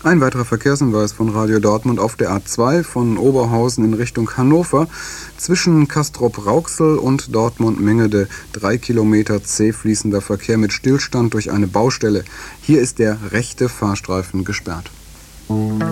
Ein weiterer Verkehrshinweis von Radio Dortmund auf der A2 von Oberhausen in Richtung Hannover. Zwischen Castrop-Rauxel und Dortmund-Mengede 3 Kilometer zäh fließender Verkehr mit Stillstand durch eine Baustelle. Hier ist der rechte Fahrstreifen gesperrt.